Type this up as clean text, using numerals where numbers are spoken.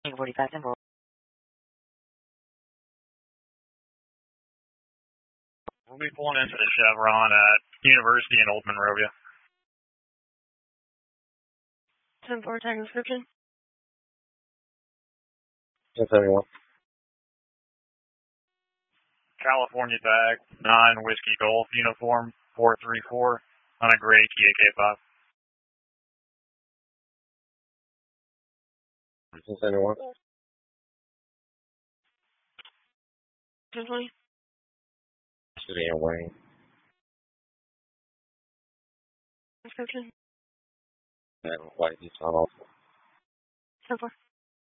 45 Central. We'll be pulling into the Chevron at University in Old Monrovia. 10-4 tag description. 1071. California tag, 9 Whiskey Golf, uniform 434 on a gray Kia K5. 1071. 1020. City and Wayne. Description. And white, he's on off. 10-4.